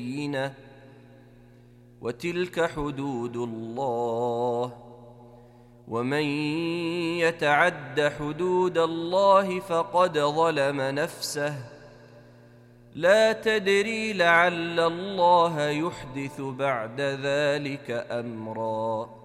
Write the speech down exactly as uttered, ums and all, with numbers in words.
بينة وتلك حدود الله ومن يتعد حدود الله فقد ظلم نفسه لا تدري لعل الله يحدث بعد ذلك أمرا